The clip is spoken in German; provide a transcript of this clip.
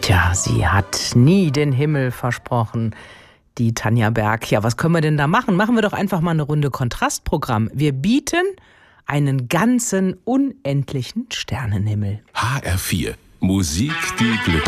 Tja, sie hat nie den Himmel versprochen, die Tanja Berg. Ja, was können wir denn da machen? Machen wir doch einfach mal eine Runde Kontrastprogramm. Wir bieten einen ganzen, unendlichen Sternenhimmel. HR4. Musik, die Glück